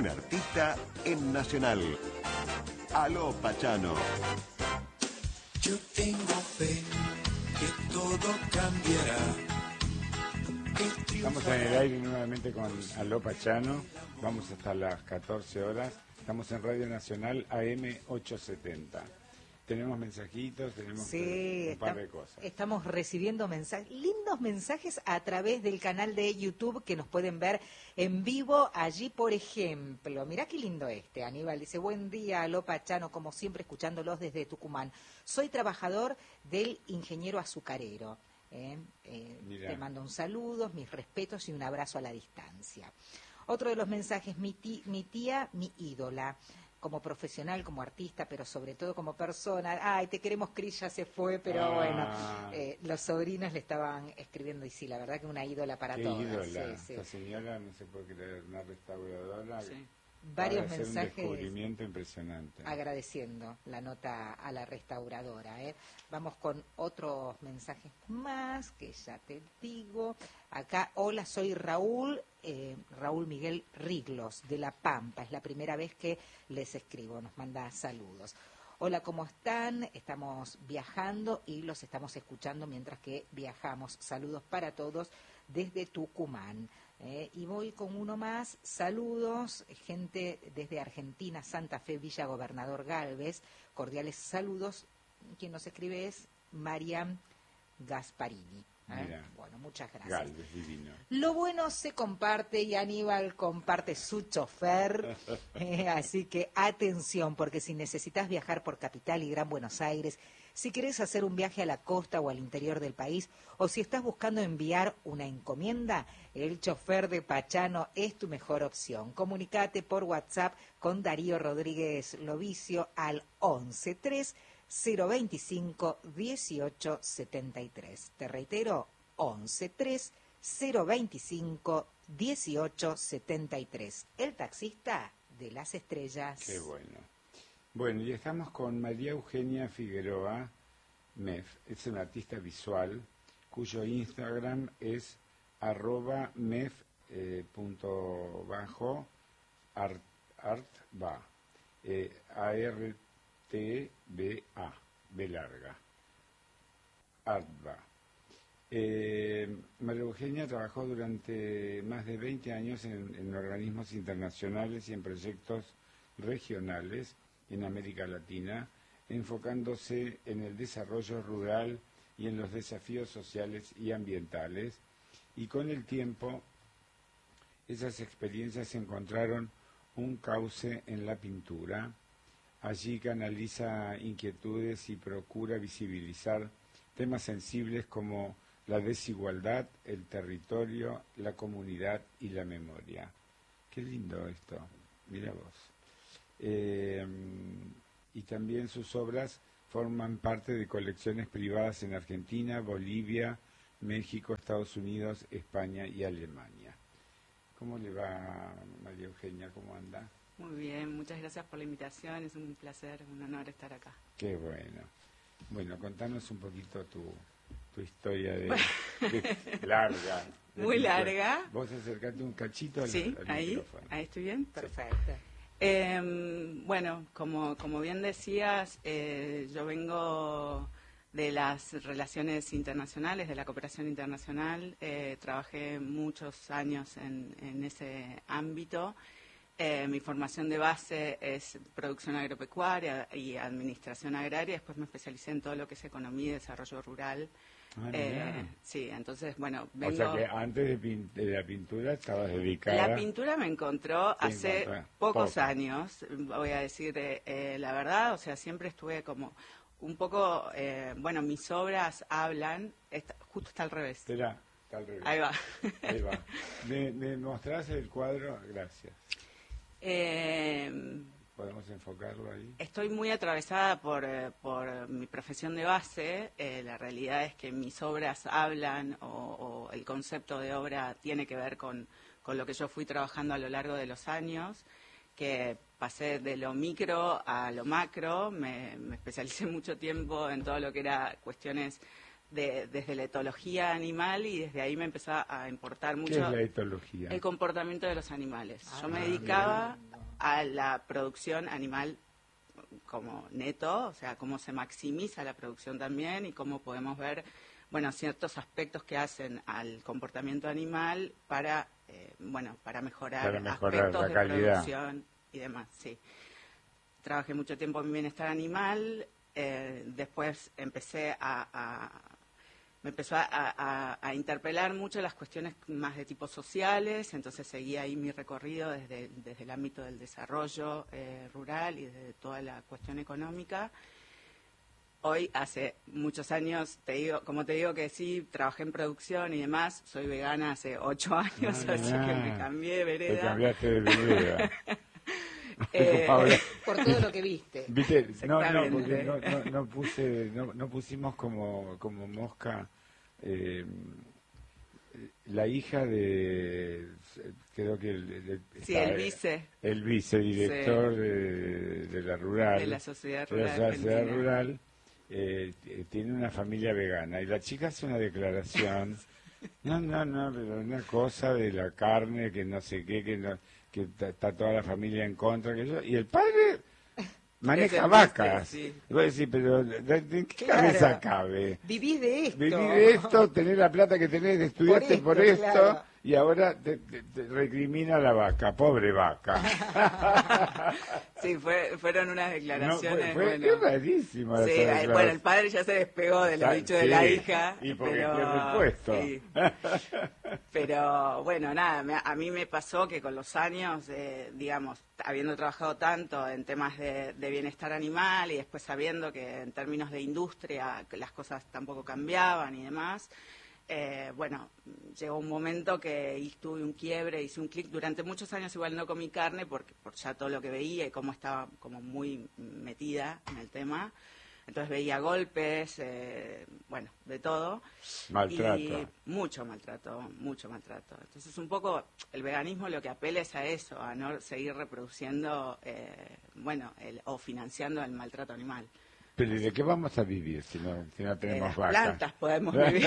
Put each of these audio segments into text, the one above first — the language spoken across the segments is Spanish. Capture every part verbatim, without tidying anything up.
Un artista en Nacional. Aló Pachano. Yo tengo fe que todo cambiará. Estamos en el aire nuevamente con Aló Pachano. Vamos hasta las catorce horas. Estamos en Radio Nacional A M ochocientos setenta. Tenemos mensajitos, tenemos sí, un par está, de cosas. Estamos recibiendo mensajes, lindos mensajes a través del canal de YouTube que nos pueden ver en vivo allí, por ejemplo. Mirá qué lindo este, Aníbal. Dice, buen día, Aló Pachano, como siempre escuchándolos desde Tucumán. Soy trabajador del ingeniero azucarero. Eh, eh, te mando un saludo, mis respetos y un abrazo a la distancia. Otro de los mensajes, mi, tí, mi tía, mi ídola, como profesional, como artista, pero sobre todo como persona. Ay, te queremos, Cris, ya se fue, pero ah. bueno, eh, los sobrinos le estaban escribiendo y sí, la verdad que una ídola para ¿Qué todas. ídola? Sí, sí. Esta señora, no se puede creer, una restauradora. Sí. Varios mensajes. Un descubrimiento impresionante. Agradeciendo la nota a la restauradora. ¿eh? Vamos con otros mensajes más que ya te digo. Acá, hola, soy Raúl, eh, Raúl Miguel Riglos, de La Pampa. Es la primera vez que les escribo, nos manda saludos. Hola, ¿cómo están? Estamos viajando y los estamos escuchando mientras que viajamos. Saludos para todos desde Tucumán. Eh, y voy con uno más. Saludos, gente desde Argentina, Santa Fe, Villa Gobernador Galvez. Cordiales saludos. Quien nos escribe es Mariam Gasparini. ¿eh? Bueno, muchas gracias. Galvez, divino. Lo bueno se comparte y Aníbal comparte su chofer. Eh, así que atención, porque si necesitas viajar por Capital y Gran Buenos Aires, si querés hacer un viaje a la costa o al interior del país, o si estás buscando enviar una encomienda, el chofer de Pachano es tu mejor opción. Comunicate por WhatsApp con Darío Rodríguez Lovicio al once tres cero veinticinco dieciocho setenta y tres. Te reitero, once tres cero veinticinco dieciocho setenta y tres. El taxista de las estrellas. Qué bueno. Bueno, y estamos con María Eugenia Figueroa Mef. Es una artista visual cuyo Instagram es arroba mef eh, punto bajo art, art va eh, A R T B A B larga artba. Eh, María Eugenia trabajó durante más de veinte años en, en organismos internacionales y en proyectos regionales en América Latina, enfocándose en el desarrollo rural y en los desafíos sociales y ambientales, y con el tiempo esas experiencias encontraron un cauce en la pintura. Allí canaliza inquietudes y procura visibilizar temas sensibles como la desigualdad, el territorio, la comunidad y la memoria. Qué lindo esto, mira vos. Eh, y también sus obras forman parte de colecciones privadas en Argentina, Bolivia, México, Estados Unidos, España y Alemania. ¿Cómo le va, María Eugenia? ¿Cómo anda? Muy bien, muchas gracias por la invitación, es un placer, un honor estar acá. Qué bueno. Bueno, contanos un poquito tu, tu historia de, de larga. De Muy pintura. Larga. Vos acercate un cachito al, sí, al ahí, micrófono. Ahí estoy bien. Perfecto. Eh, bueno, como, como bien decías, eh, yo vengo de las relaciones internacionales, de la cooperación internacional. Eh, trabajé muchos años en, en ese ámbito. Eh, mi formación de base es producción agropecuaria y administración agraria. Después me especialicé en todo lo que es economía y desarrollo rural. Ah, eh, sí, entonces, bueno, vengo... O sea que antes de, pin de la pintura estabas dedicada... La pintura me encontró Te hace encontré. pocos Poco. años, voy a decir eh, eh, la verdad, o sea, siempre estuve como un poco, eh, bueno, mis obras hablan, está, justo está al revés. Espera, está al revés. Ahí va. Ahí va. ¿Me, me mostrás el cuadro? Gracias. Eh, ¿Podemos enfocarlo ahí? Estoy muy atravesada por, eh, por mi profesión de base. Eh, la realidad es que mis obras hablan o, o el concepto de obra tiene que ver con, con lo que yo fui trabajando a lo largo de los años, que pasé de lo micro a lo macro. Me, me especialicé mucho tiempo en todo lo que era cuestiones de, desde la etología animal, y desde ahí me empezó a importar mucho. ¿Qué es la etología? El comportamiento de los animales. Ah, yo me dedicaba... no. a la producción animal como neto, o sea, cómo se maximiza la producción también y cómo podemos ver, bueno, ciertos aspectos que hacen al comportamiento animal para, eh, bueno, para mejorar, para mejorar aspectos la de calidad. producción y demás, sí. Trabajé mucho tiempo en bienestar animal, eh, después empecé a, a me empezó a, a, a interpelar mucho las cuestiones más de tipo sociales, entonces seguí ahí mi recorrido desde, desde el ámbito del desarrollo eh, rural y desde toda la cuestión económica. Hoy, hace muchos años, te digo, como te digo que sí, trabajé en producción y demás, soy vegana hace ocho años, Ah, así que me cambié de vereda. Te cambiaste de vereda. Eh, Por todo lo que viste. ¿Viste? No, no, Exactamente. porque no, no, no puse, no, no pusimos como, como mosca eh, la hija de, creo que el, el- Sí, está, el vice. el vicedirector de, de la rural, De la Sociedad de la Rural Sociedad Argentina. Rural, eh, t- tiene una familia vegana y la chica hace una declaración, no, no, no, pero una cosa de la carne que no sé qué, que no, que ta- está toda la familia en contra, que yo, y el padre maneja el vacas. vice, sí. Y vos decís, pero ¿de, de qué Claro. cabeza cabe? Vivís de esto. Viví de esto, tener la plata que tenés, estudiaste por Por esto, esto, claro. y ahora te, te- te recrimina a la vaca, pobre vaca. Sí, fue, fueron unas No, declaraciones. fue, fue bueno. es rarísimo esa Sí, eh, declaración. bueno, el padre ya se despegó de lo Sa- dicho de sí, la hija. y porque pero, pierde el puesto. sí. Pero bueno, nada, me- a mí me pasó que con los años, eh, digamos, habiendo trabajado tanto en temas de, de bienestar animal y después sabiendo que en términos de industria que las cosas tampoco cambiaban y demás, eh, bueno, llegó un momento que y tuve un quiebre, hice un clic. Durante muchos años igual no comí carne porque por ya todo lo que veía y cómo estaba como muy metida en el tema. Entonces veía golpes, eh, bueno, de todo. Maltrato. Y mucho maltrato, mucho maltrato. Entonces un poco el veganismo lo que apela es a eso, a no seguir reproduciendo, eh, bueno, el, o financiando el maltrato animal. Pero ¿y de qué vamos a vivir si no, si no De tenemos las vacas? plantas podemos vivir.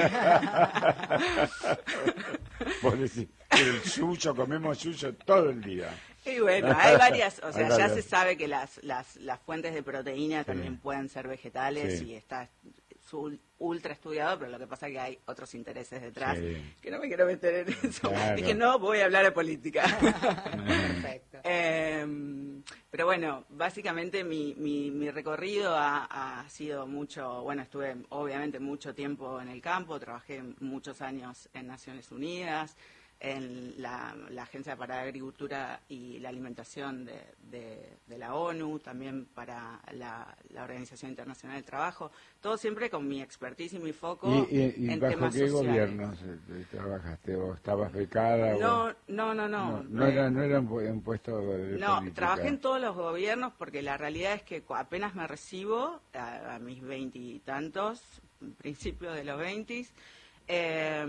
Vos decís, el yuyo, comemos yuyo todo el día. Y bueno, hay varias, o sea, Hay ya varias. se sabe que las, las, las fuentes de proteína Sí. también pueden ser vegetales Sí. y está su- ultra estudiado, pero lo que pasa es que hay otros intereses detrás, Sí. que no me quiero meter en eso. Claro. Dije, no, voy a hablar de política. Perfecto. Eh, pero bueno, básicamente mi, mi, mi recorrido ha, ha sido mucho, bueno, estuve obviamente mucho tiempo en el campo, trabajé muchos años en Naciones Unidas, en la, la Agencia para la Agricultura y la Alimentación de, de, de la ONU, también para la, la Organización Internacional del Trabajo, todo siempre con mi expertise y mi foco ¿Y, y, y en bajo temas qué sociales. gobiernos eh, trabajaste? ¿O estabas becada? No, o... no, no, no. no, no Eh, era, no era un, pu- un puesto de No, política. trabajé en todos los gobiernos porque la realidad es que cu- apenas me recibo, a, a mis veintitantos, principios de los veintis, eh,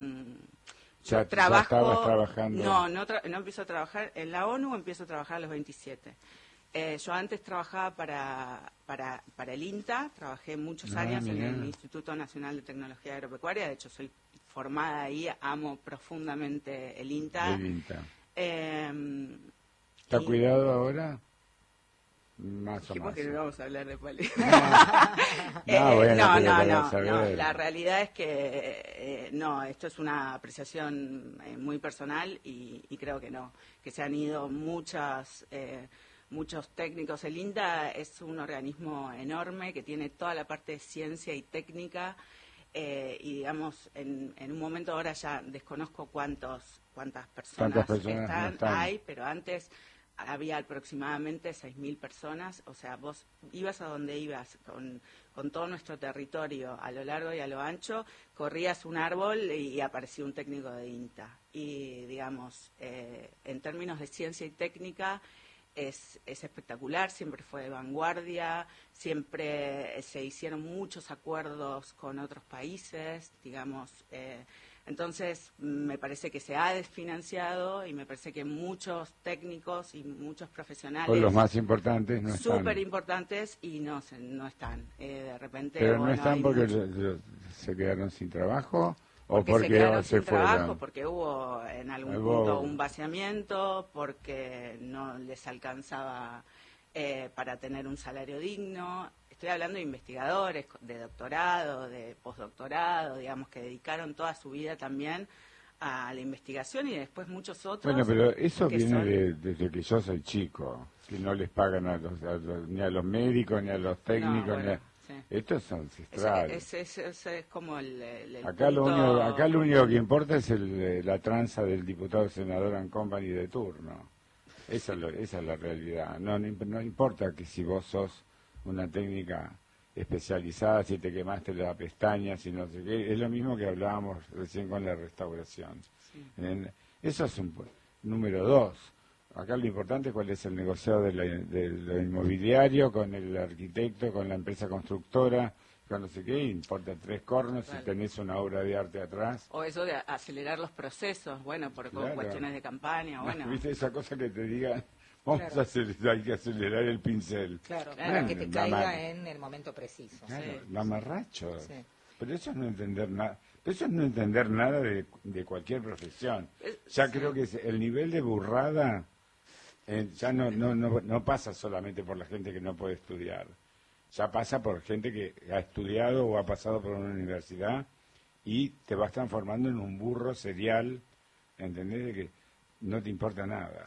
Ya- yo ya trabajo... estabas trabajando. No, no, tra- no empiezo a trabajar en la ONU, empiezo a trabajar a los veintisiete. Eh, yo antes trabajaba para, para, para el INTA, trabajé muchos Ah, años en mirá. el Instituto Nacional de Tecnología Agropecuaria, de hecho soy formada ahí, amo profundamente el INTA. El INTA. Eh, ¿Está y- cuidado ahora? Más o Dijimos menos. que no íbamos a hablar de política. No, bueno, no, pero no, para no, saber. no, la realidad es que eh, no, esto es una apreciación eh, muy personal y, y creo que no, que se han ido muchas, eh, muchos técnicos. El INTA es un organismo enorme que tiene toda la parte de ciencia y técnica eh, y digamos, en, en un momento ahora ya desconozco cuántos, cuántas personas, ¿Cuántas personas no están, están? hay, pero antes había aproximadamente seis mil personas, o sea, vos ibas a donde ibas con, con todo nuestro territorio a lo largo y a lo ancho, corrías un árbol y aparecía un técnico de INTA. Y, digamos, eh, en términos de ciencia y técnica es, es espectacular, siempre fue de vanguardia, siempre se hicieron muchos acuerdos con otros países, digamos... Eh, Entonces, me parece que se ha desfinanciado y me parece que muchos técnicos y muchos profesionales O los más importantes no están. súper importantes y no, se- no están. Eh, de repente, Pero no bueno, están hay porque mucho- lo- lo- se quedaron sin trabajo o porque, porque se quedaron se sin trabajo, fueron. porque hubo en algún Hubo- punto un vaciamiento, porque no les alcanzaba eh, para tener un salario digno. Estoy hablando de investigadores de doctorado, de postdoctorado, digamos, que dedicaron toda su vida también a la investigación, y después muchos otros. Bueno, pero eso que viene son- de- desde que yo soy chico, que no les pagan a los, a los- ni a los médicos, ni a los técnicos, No, bueno, ni a... sí. Esto es Ese, ancestral. ese- ese- ese es como el, el- el Acá lo, punto- único, acá lo único que importa es el, eh, la tranza del diputado senador and company de turno. Esa es, lo- esa es la realidad. No, no, imp- no importa que si vos sos una técnica especializada, si te quemaste la pestaña, si no sé qué. Es lo mismo que hablábamos recién con la restauración. Sí. En- Eso es un pu- número dos. Acá lo importante es cuál es el negociado de, la- de lo inmobiliario con el arquitecto, con la empresa constructora, con no sé qué, importa tres cornos si Vale. tenés una obra de arte atrás. O eso de acelerar los procesos, bueno, por Claro. cuestiones de campaña, bueno. ¿Viste esa cosa que te diga, vamos Claro. a acelerar, hay que acelerar el pincel? Claro, Claro. para que te La caiga mar- en el momento preciso. Claro, Sí. mamarrachos. Sí. Pero eso es no entender nada. Eso es no entender nada de, de cualquier profesión. Ya creo que es- el nivel de burrada eh, ya no, no, no, no pasa solamente por la gente que no puede estudiar. Ya pasa por gente que ha estudiado o ha pasado por una universidad y te vas transformando en un burro serial, ¿entendés? De que no te importa nada.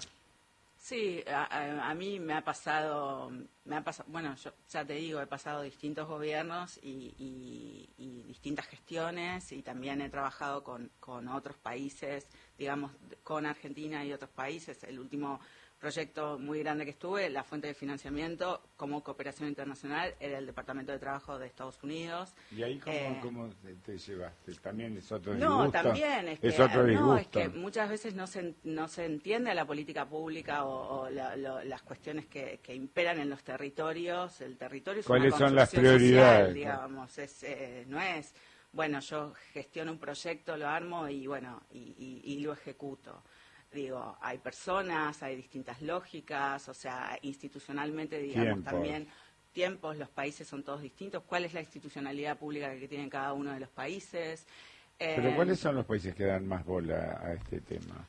Sí, a, a- a mí me ha pasado, me ha pasado, bueno, yo ya te digo, he pasado distintos gobiernos y, y- y distintas gestiones, y también he trabajado con, con otros países, digamos, con Argentina y otros países. El último proyecto muy grande que estuve, la fuente de financiamiento como cooperación internacional, era el Departamento de Trabajo de Estados Unidos. ¿Y ahí cómo, Eh, cómo te, te llevaste? ¿También es otro No, disgusto? también es que, otro no, es disgusto. que muchas veces no se, no se entiende la política pública o, o la- lo- las cuestiones que, que imperan en los territorios. El territorio es ¿Cuáles una son las construcción prioridades? social, digamos. Es, eh, no es, bueno, yo gestiono un proyecto, lo armo y bueno, y, y- y lo ejecuto. Digo, hay personas, hay distintas lógicas, o sea, institucionalmente, digamos, Tiempos. también tiempos, los países son todos distintos. ¿Cuál es la institucionalidad pública que tienen cada uno de los países? Pero Eh, ¿cuáles son los países que dan más bola a este tema?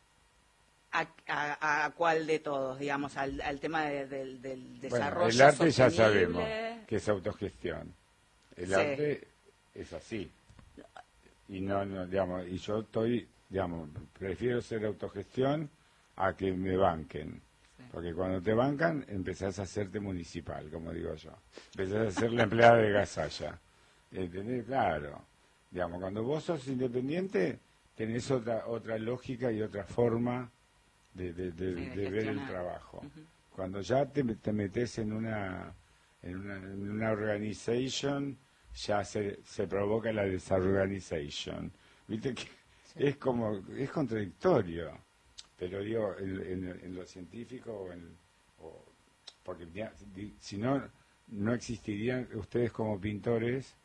a, a- a cuál de todos, digamos, al, al tema de- del- del desarrollo Bueno, el arte ya sostenible. sabemos que es autogestión. El Sí. arte es así. Y no, no, digamos, y yo estoy, digamos, prefiero ser autogestión a que me banquen. Sí. Porque cuando te bancan, empezás a hacerte municipal, como digo yo. Empezás a ser la empleada de Gasalla. ¿Entendés? Claro. Digamos, cuando vos sos independiente, tenés otra otra lógica y otra forma de, de- de- Sí, de de ver el gestionar. trabajo. Ujú. Cuando ya te, te metes en una en una, en una organization, ya se, se provoca la desorganization. Viste que es como, es contradictorio, pero digo, en, en- en lo científico, o en, o- porque ya, di- si no, no existirían ustedes como pintores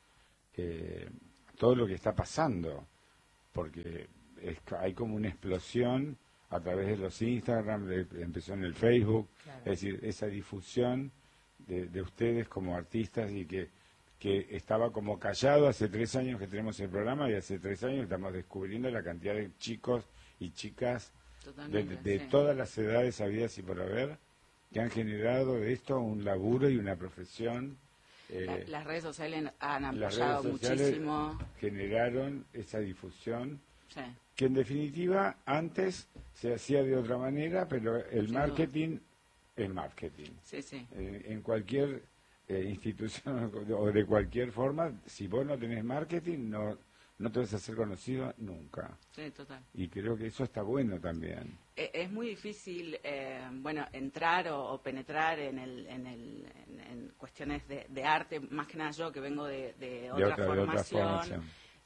eh, todo lo que está pasando, porque es- hay como una explosión a través de los Instagram, de- empezó en el Facebook, Claro. es decir, esa difusión de, de ustedes como artistas y que, que estaba como callado hace tres años que tenemos el programa y hace tres años estamos descubriendo la cantidad de chicos y chicas de, Totalmente, de sí. todas las edades habidas y por haber que han generado de esto un laburo y una profesión. eh, La- las redes sociales han las apoyado redes sociales muchísimo. generaron esa difusión Sí. que en definitiva antes se hacía de otra manera, pero el Sin marketing es marketing. Sí, sí. En, en cualquier eh, institución o de cualquier forma, si vos no tenés marketing, no, no te vas a hacer conocido nunca. Sí, total. Y creo que eso está bueno también. E- Es muy difícil, eh, bueno, entrar o, o penetrar en, el, en, el, en, en cuestiones de, de arte, más que nada yo que vengo de, de otra, otra- de otra formación. formación.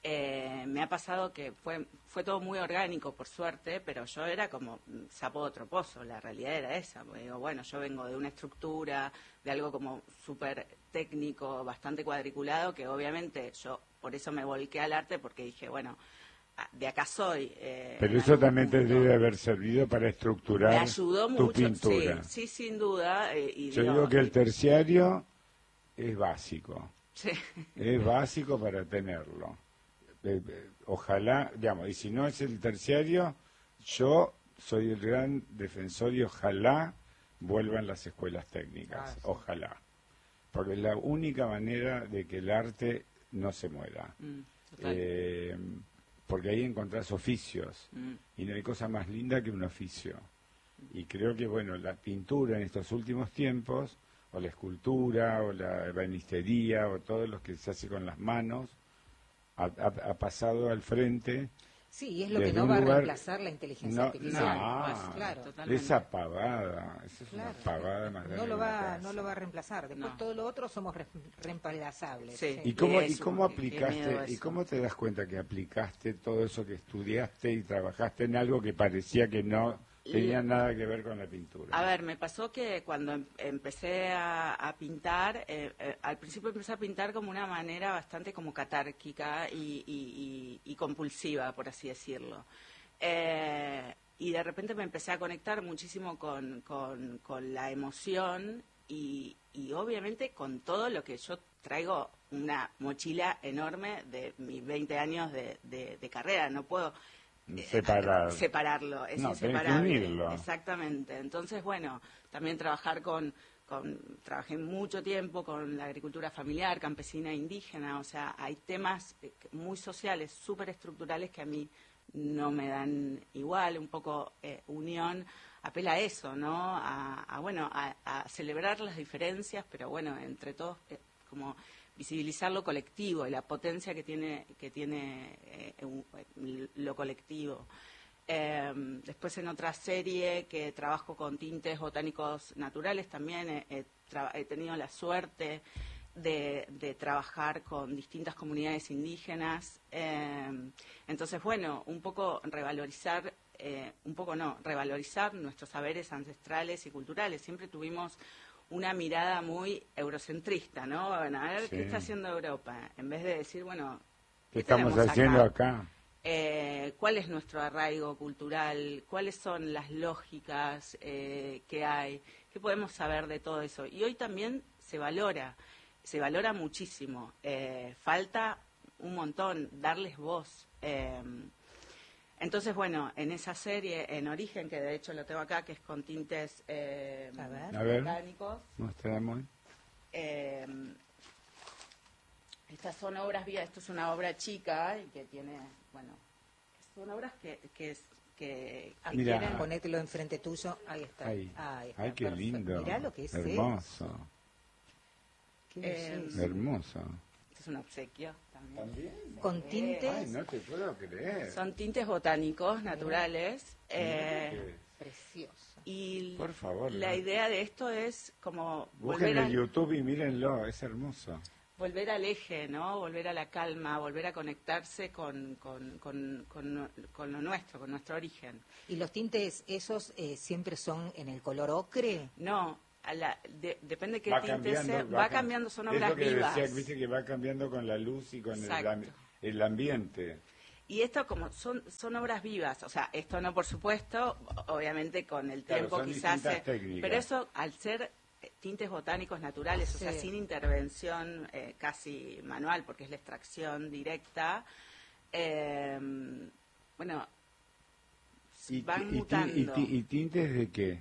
eh, me ha pasado que fue fue todo muy orgánico, por suerte, pero yo era como mm, sapo de otro pozo, la realidad era esa. Porque digo, bueno, yo vengo de una estructura, de algo como súper técnico, bastante cuadriculado, que obviamente yo por eso me volqué al arte, porque dije, bueno, ah, de acá soy. eh, Pero en eso algún también te punto. debe haber servido para Me estructurar ayudó tu mucho, pintura. sí, sí, sin duda. eh, y Yo digo, digo que el terciario es básico. sí, Es básico para tenerlo. eh, eh, ojalá, digamos, y si no es el terciario, yo soy el gran defensor y ojalá vuelvan las escuelas técnicas, Ah, sí. ojalá. Porque es la única manera de que el arte no se muera. Mm, total. Eh, porque ahí encontrás oficios, Mm. y no hay cosa más linda que un oficio. Y creo que, bueno, la pintura en estos últimos tiempos, o la escultura, o la ebanistería, o todo lo que se hace con las manos, ha, ha- ha pasado al frente. Sí, y es lo que Desde no un va a lugar- reemplazar la inteligencia No, artificial. no, pues, claro. totalmente. esa pavada, esa es Claro. una pavada más grande No lo que una va, casa. no lo va a reemplazar. Después No. todo lo otro somos re- reemplazables. Sí. ¿Y cómo, Eso, y cómo qué- qué miedo aplicaste, y eso. cómo te das cuenta que aplicaste todo eso que estudiaste y trabajaste en algo que parecía que no tenía nada que ver con la pintura? A ver, me pasó que cuando em- empecé a, a pintar, eh, eh, al principio empecé a pintar como una manera bastante como catárquica y, y- y- y compulsiva, por así decirlo. Eh, y de repente me empecé a conectar muchísimo con, con- con la emoción y, y obviamente con todo lo que yo traigo, una mochila enorme de mis veinte años de, de- de carrera. No puedo eh, Separar. separarlo, es No, tenés que inseparable. unirlo. Exactamente. Entonces, bueno, también trabajar con, con, trabajé mucho tiempo con la agricultura familiar, campesina e indígena, o sea, hay temas eh, muy sociales, súper estructurales que a mí no me dan igual, un poco eh, unión, apela a eso, ¿no? A, a, bueno, a, a celebrar las diferencias, pero bueno, entre todos, eh, como visibilizar lo colectivo y la potencia que tiene que tiene eh, un- lo colectivo. Eh, después en otra serie que trabajo con tintes botánicos naturales también he, he tra- he tenido la suerte de, de trabajar con distintas comunidades indígenas. Eh, entonces, bueno, un poco revalorizar, eh, un poco no, revalorizar nuestros saberes ancestrales y culturales. Siempre tuvimos una mirada muy eurocentrista, ¿no? Bueno, a ver Sí. qué está haciendo Europa, en vez de decir, bueno, ¿Qué ¿qué estamos tenemos haciendo acá? acá? Eh, cuál es nuestro arraigo cultural, cuáles son las lógicas eh, que hay, qué podemos saber de todo eso. Y hoy también se valora, se valora muchísimo. Eh, falta un montón, darles voz. Eh, entonces, bueno, en esa serie, en Origen, que de hecho lo tengo acá, que es con tintes eh, A ver. A ver. botánicos, Mostramos. eh, estas son obras vivas, esto es una obra chica y que tiene, bueno, son obras que, que, es- que, que Mira. quieren- Ponételo enfrente tuyo. Ahí está. Ahí. Ahí está, Ay, qué perfecto. lindo. Mirá lo que es Hermoso. eso. Qué Eh, belleza. Hermoso. este es un obsequio también. ¿También? Con tintes. Ay, no te puedo creer. Son tintes botánicos naturales. eh, Mira Precioso. y Por favor, la ¿no? idea de esto es como Busquen volver, a- en YouTube y mírenlo, es hermoso. volver al eje, ¿no? Volver a la calma, volver a conectarse con, con, con, con, con lo nuestro, con nuestro origen. ¿Y los tintes esos eh, siempre son en el color ocre? No, a la, de- depende qué Va tinte cambiando, sea, va, cam- cambiando, son es obras lo que vivas. decía, viste que va cambiando con la luz y con el, Exacto. am- el ambiente. Y esto como son son obras vivas, o sea, esto no por supuesto, obviamente con el Claro, tiempo son quizás, distintas se- técnicas. pero eso al ser eh, tintes botánicos naturales, o sea, Sí. sin intervención eh, casi manual, porque es la extracción directa, eh, bueno, ¿Y, van y ti- mutando. y ti- y tintes de qué?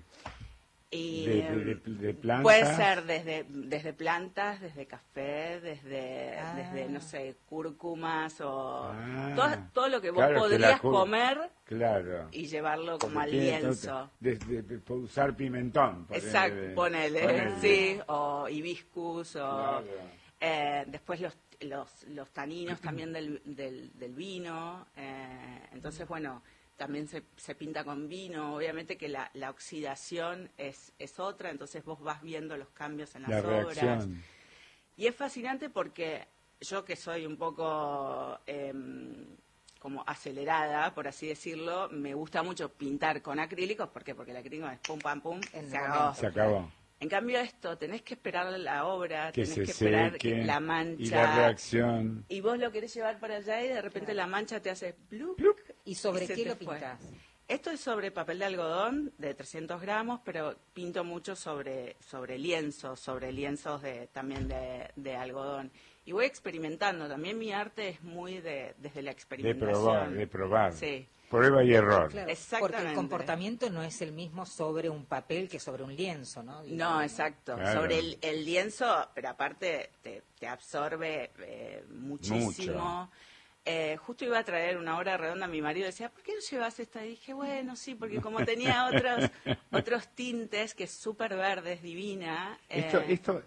Y, de, de, de- de plantas. puede ser desde desde plantas, desde café, desde, Ah. desde no sé, cúrcumas o Ah. todo, todo lo que vos Claro, que la podrías cur- comer Claro. y llevarlo como Porque al tiene todo- lienzo. Desde, de- por usar pimentón. ponele. Exacto, ponele, Ponele. sí, o hibiscus, o Claro. eh, después los, los, los taninos también del, del, del vino, eh, entonces bueno, también se, se pinta con vino, obviamente que la, la oxidación es, es otra, entonces vos vas viendo los cambios en las La obras. reacción. Y es fascinante porque yo que soy un poco em, como acelerada, por así decirlo, me gusta mucho pintar con acrílicos, ¿por qué? Porque el acrílico es pum, pam, pum, En se el acabó. momento. Se acabó. En cambio esto, tenés que esperar la obra, Que tenés se que esperar seque. que la mancha... Y la reacción. y vos lo querés llevar para allá y de repente la mancha te hace blup, ¿Y sobre y se qué te lo fue. pintás? Esto es sobre papel de algodón de trescientos gramos, pero pinto mucho sobre, sobre lienzos, sobre lienzos de, también de, de algodón. y voy experimentando. También mi arte es muy de desde la De experimentación. probar, de probar. Sí. Prueba y error. Claro, Exactamente. porque el comportamiento no es el mismo sobre un papel que sobre un lienzo, ¿no? Digo, No, exacto. Claro. Sobre el, el lienzo, pero aparte te, te absorbe eh, muchísimo. Mucho. Eh, justo iba a traer una hora redonda, mi marido decía, ¿por qué no llevas esta? Y dije, bueno, sí, porque como tenía otros otros tintes, que es súper verde, es divina. eh, Esto, esto,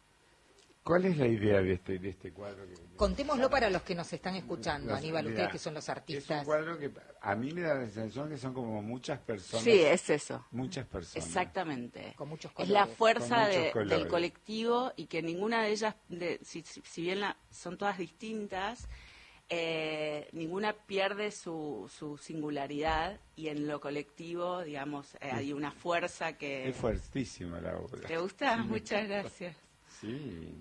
¿cuál es la idea de este, de este cuadro? que- Contémoslo para los que nos están escuchando, Los- Aníbal, mirá, ustedes que son los Es artistas. un cuadro que a mí me da la sensación que son como muchas personas. sí, es eso. Muchas personas. Exactamente. Con muchos Es colores. la Con fuerza muchos de- colores. del colectivo y que ninguna de ellas, de, si, si- si bien la- son todas distintas, eh, ninguna pierde su, su singularidad y en lo colectivo, digamos, eh, hay una fuerza que... Es fuertísima la obra. ¿Te gusta? Sí. Muchas gracias. Sí.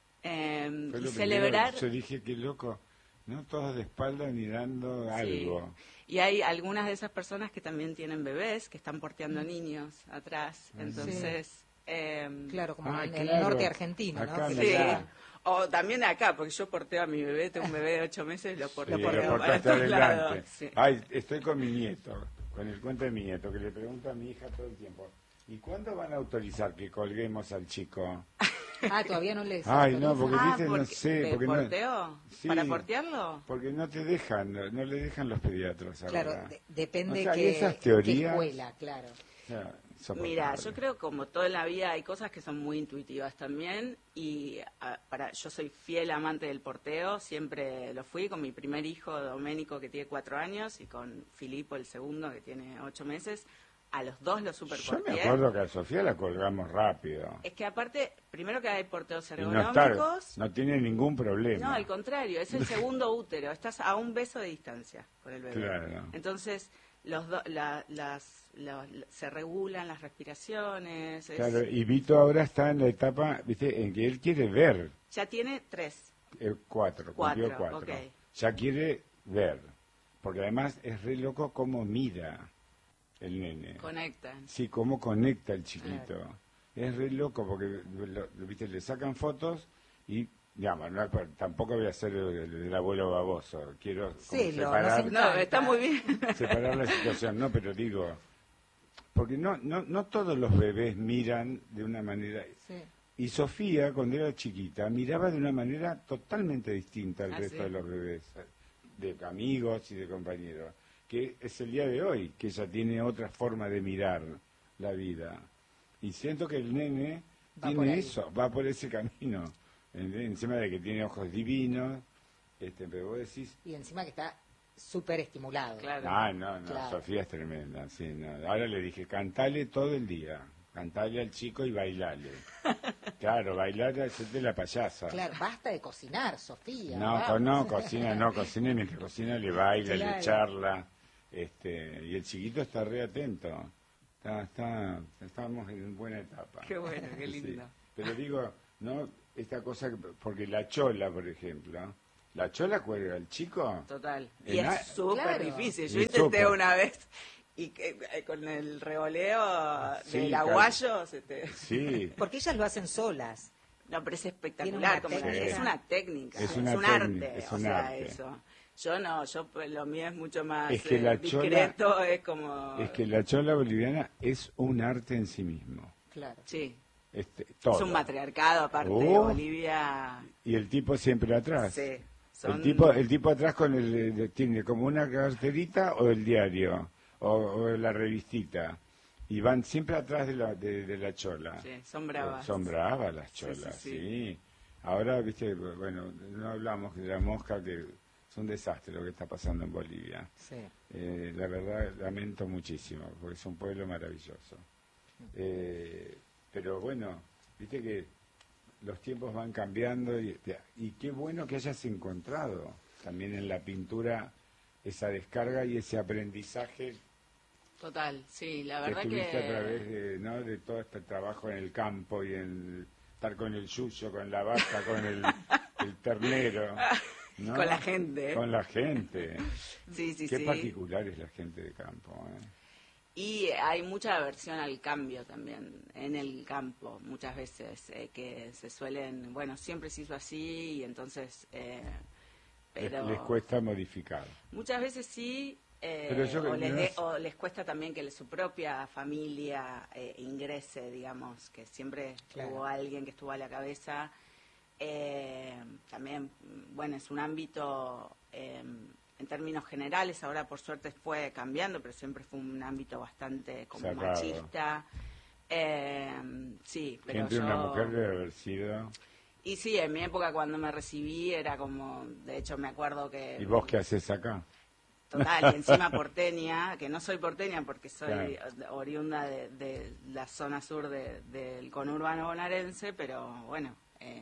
Eh, Fue y lo celebrar... primero. Yo dije, qué loco, ¿no? Todos de espalda mirando Sí. algo. Y hay algunas de esas personas que también tienen bebés, que están porteando niños atrás. Entonces... eh, Claro, como Ah, en el claro. norte argentino, ¿no? Acá, Que Sí, mirá. o también acá, porque yo porteo a mi bebé, tengo un bebé de ocho meses, lo Sí, porteo lo para portaste todos adelante. lados. Sí. Ay, estoy con mi nieto, con el cuento de mi nieto, que le pregunto a mi hija todo el tiempo, ¿y cuándo van a autorizar que colguemos al chico? Ah, todavía no les Ay, no, porque Ah, viste, no porque- sé, ¿de porque no, porteo? Sí. ¿Para portearlo? porque no te dejan, no, no le dejan los pediatras ahora. Claro, de- depende O sea, qué, esas qué teorías- escuela, claro. O sea, Mira, insoportable. yo creo como toda en la vida hay cosas que son muy intuitivas también y ah, para yo soy fiel amante del porteo, siempre lo fui con mi primer hijo Doménico que tiene cuatro años y con Filipo el segundo que tiene ocho meses, a los dos los super Yo me porteé. acuerdo que a Sofía la colgamos rápido. Es que aparte, primero que hay porteos Y no, está, ergonómicos, no tiene ningún problema. no, al contrario, es el segundo útero, estás a un beso de distancia con el bebé. Claro. Entonces, los do- la- las, la- la- se regulan las respiraciones. es- Claro, y Vito ahora está en la etapa, viste, en que él quiere ver. Ya tiene tres. El cuatro, Cuatro, cumplió cuatro. ok. Ya quiere ver. Porque además es re loco cómo mira el nene. Conectan. Sí, cómo conecta el chiquito. Es re loco porque lo- lo- viste, le sacan fotos y, digamos, no, tampoco voy a ser el, el- el abuelo baboso. Quiero como Sí, lo- separar, nos No, está muy bien. separar la situación. No, pero digo, porque no, no, no todos los bebés miran de una manera... Sí. Y Sofía, cuando era chiquita, miraba de una manera totalmente distinta al Ah, resto sí. de los bebés, de amigos y de compañeros, que es el día de hoy, que ella tiene otra forma de mirar la vida. Y siento que el nene Va por tiene ahí. eso, va por ese camino, en- encima de que tiene ojos divinos, este, pero vos decís, Y encima que está súper estimulado. Claro. ah, no, no, Claro. Sofía es tremenda, sí, no. Ahora le dije, cantale todo el día, cantale al chico y bailale. Claro, bailar es de la payasa. Claro, basta de cocinar, Sofía. No, vamos. co- no, cocina, no, cocina y mientras cocina le baila, Claro. le charla, este, y el chiquito está re atento. Está, está, estamos en buena etapa. Qué bueno, qué Sí. lindo. Pero digo, no, esta cosa, que- porque la chola, por ejemplo, la chola cuelga al chico. Total. En Y a- es súper Claro. difícil. Yo Y intenté súper. una vez y que, eh, con el revoleo Sí, del claro. aguayo se te... Sí, Porque ellas lo hacen solas. No, pero es Tiene espectacular. una Como que técnica. es una técnica, Es es, una un técnica, arte. es o un sea, arte. eso. Yo no, yo pues, lo mío es mucho más Es que eh, la chola- discreto, es como... es que la chola boliviana es un arte en sí mismo. Claro. Sí, Este, todo. es un matriarcado aparte de Oh. Bolivia. Y el tipo siempre atrás. Sí, son- El tipo, el tipo atrás con el, el- tiene como una carterita o el diario o, o la revistita y van siempre atrás de la, de, de la chola. Sí, son bravas. Eh, Son bravas las Sí, cholas, sí, sí, sí. Ahora, viste, bueno, no hablamos de la mosca, que es un desastre lo que está pasando en Bolivia. Sí. Eh, la verdad, lamento muchísimo, porque es un pueblo maravilloso. Eh, pero bueno, viste que los tiempos van cambiando y, y qué bueno que hayas encontrado también en la pintura esa descarga y ese aprendizaje Total, sí, la que verdad tuviste que... a través de, ¿no? de todo este trabajo en el campo y en estar con el yuyo, con la vaca, con el, el ternero. ¿no? Con la gente. Con la gente. Sí, sí, Qué sí. particular es la gente de campo. ¿eh? Y hay mucha aversión al cambio también en el campo, muchas veces, eh, que se suelen, bueno, siempre se hizo así y entonces... Eh, pero les, les cuesta modificar. Muchas veces sí, eh, Pero yo, o, les no de, es... o les cuesta también que su propia familia eh, ingrese, digamos, que siempre Claro. hubo alguien que estuvo a la cabeza. Eh, también, bueno, es un ámbito... Eh, en términos generales, ahora por suerte fue cambiando, pero siempre fue un ámbito bastante como Cerrado. machista. Eh, sí, pero Siempre yo... una mujer debe haber sido... Y sí, en mi época cuando me recibí era como, de hecho me acuerdo que... ¿Y vos qué haces acá? Total, y encima porteña, que no soy porteña porque soy Claro. oriunda de, de la zona sur de, del conurbano bonaerense, pero bueno... Eh,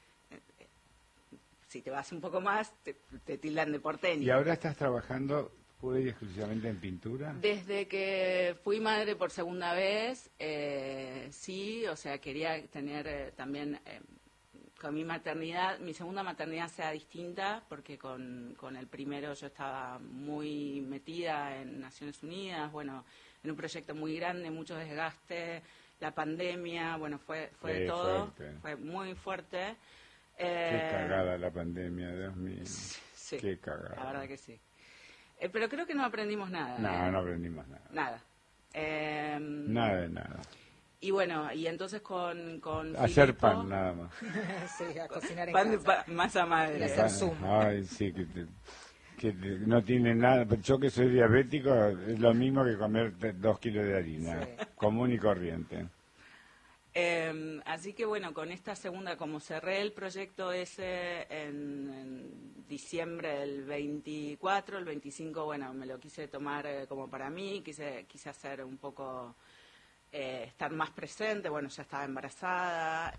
si te vas un poco más, te, te tildan de porteña. ¿Y ahora estás trabajando pura y exclusivamente en pintura? Desde que fui madre por segunda vez, eh, sí, o sea, quería tener eh, también, eh, con mi maternidad, mi segunda maternidad sea distinta, porque con, con el primero yo estaba muy metida en Naciones Unidas, bueno, en un proyecto muy grande, mucho desgaste, la pandemia, bueno, fue, fue Sí, de todo, fuerte. fue muy fuerte. Qué Eh, cagada la pandemia, Dios mío. Sí, Qué cagada. la verdad que sí. Eh, pero creo que no aprendimos nada. No, ¿eh? no aprendimos nada. Nada. Eh, Nada de nada. Y bueno, y entonces con, con Hacer Filipo, pan, nada más. Sí, a cocinar en pan de casa. pa- masa madre. Y hacer Pan- zoom. Ay, sí, que, te- que te- no tiene nada. Yo que soy diabético, es lo mismo que comer te- dos kilos de harina, Sí. común y corriente. Eh, así que bueno, con esta segunda, como cerré el proyecto ese en, en diciembre del veinticuatro, el veinticinco, bueno, me lo quise tomar eh, como para mí, quise, quise hacer un poco, eh, estar más presente, bueno, ya estaba embarazada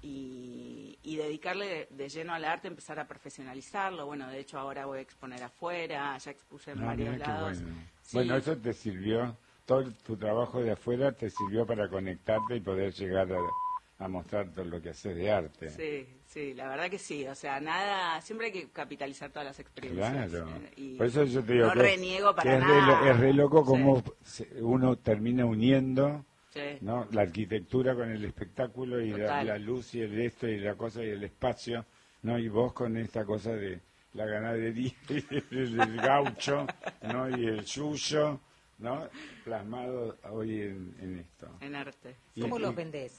y, y dedicarle de, de lleno al arte, empezar a profesionalizarlo. Bueno, de hecho ahora voy a exponer afuera, ya expuse en No, varios mira qué lados. bueno. Sí. Bueno, eso te sirvió, todo tu trabajo de afuera te sirvió para conectarte y poder llegar a, a mostrar todo lo que haces de arte. Sí, sí, la verdad que sí. O sea, nada, siempre hay que capitalizar todas las experiencias. Claro. eh, y Por eso yo te digo no que, reniego para que es, re, nada. lo- es re loco Sí, cómo se- uno termina uniendo, sí. ¿no? La arquitectura con el espectáculo y la, Total. la luz y el esto y la cosa y el espacio, ¿no? Y vos con esta cosa de la ganadería y el, el gaucho, ¿no? Y el yuyo, ¿no? Plasmado hoy en, en esto. En arte. Y- ¿Cómo y- los vendés?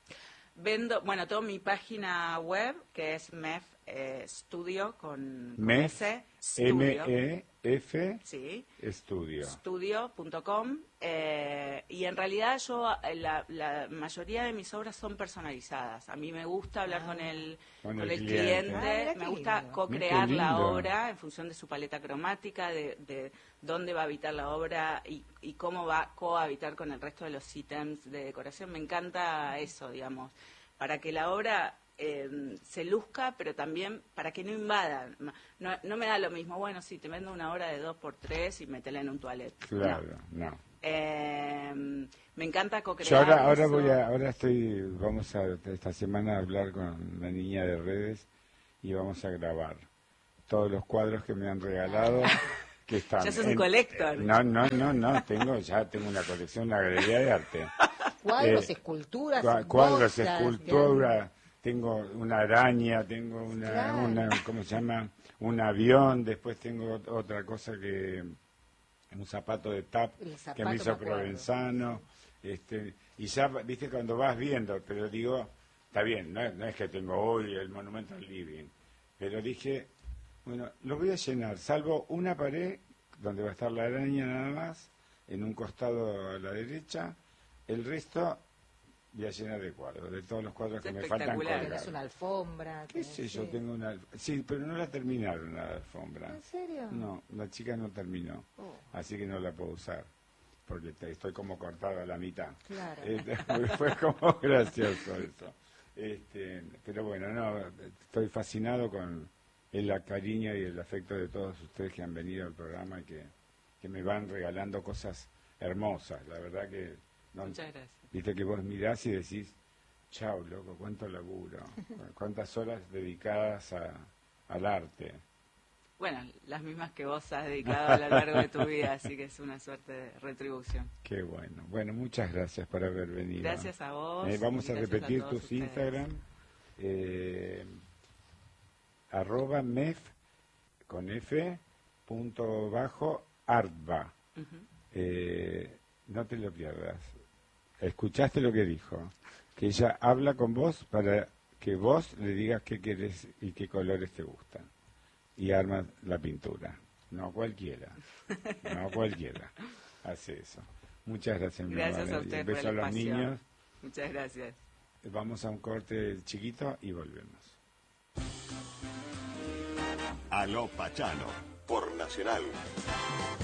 Vendo, bueno, tengo mi página web, que es M E F eh, Studio, con, con M E F, S, M Studio, E F, sí, estudio. studio punto com, eh, y en realidad yo, eh, la, la mayoría de mis obras son personalizadas. A mí me gusta hablar Ah. con el, Con con el el cliente. cliente, Ah, mira qué me gusta lindo. co-crear Mira qué la lindo. obra en función de su paleta cromática, de, de dónde va a habitar la obra y, y cómo va a cohabitar con el resto de los ítems de decoración. Me encanta eso, digamos, para que la obra eh, se luzca, pero también para que no invada. No, no me da lo mismo, bueno, sí, te vendo una obra de dos por tres y metela en un toilet. Claro, No. no. Eh, me encanta co-crear Yo ahora, ahora eso. voy a, ahora estoy, vamos a esta semana a hablar con la niña de redes y vamos a grabar todos los cuadros que me han regalado que están. Ya sos un en- collector. No, no, no, no, tengo, ya tengo una colección, una galería de arte. Cuadros, Eh, esculturas, Cua- cuadros, bolsas, escultura, tengo una araña, tengo una, Claro. una, ¿cómo se llama? Un avión, después tengo ot- otra cosa que, un zapato de tap El que zapato, me me hizo acuerdo. Provenzano, este, y ya, viste, cuando vas viendo, pero digo, está bien, no, es- no es que tengo hoy el monumento al living, pero dije, bueno, lo voy a llenar, salvo una pared donde va a estar la araña nada más, en un costado a la derecha, el resto voy a llenar de cuadros, de todos los cuadros que Es me faltan espectacular. colgar. Tenés una alfombra. ¿Qué sé tenés- yo? sí. Tengo una... Sí, pero no la terminaron la alfombra. ¿En serio? No, la chica no terminó, Oh, así que no la puedo usar, porque te- estoy como cortado a la mitad. claro. Este, fue como gracioso eso. Este, pero bueno, no, estoy fascinado con el cariño y el afecto de todos ustedes que han venido al programa y que, que me van regalando cosas hermosas. La verdad que, no, Muchas gracias. viste que vos mirás y decís, chau, loco, cuánto laburo, cuántas horas dedicadas a, al arte. Bueno, las mismas que vos has dedicado a lo largo de tu vida, así que es una suerte de retribución. Qué bueno. Bueno, muchas gracias por haber venido. Gracias a vos. Eh, vamos a gracias repetir a tus ustedes. Instagram. Eh, arroba mef con f punto bajo artba. Uh-huh. eh, no te lo pierdas. Escuchaste lo que dijo, que ella habla con vos para que vos le digas qué querés y qué colores te gustan y armas la pintura. No cualquiera, no cualquiera hace eso. Muchas gracias, mi Gracias amor. a ustedes Un beso por a el los espacio. niños. Muchas gracias. Vamos a un corte chiquito y volvemos. Aló Pachano, por Nacional.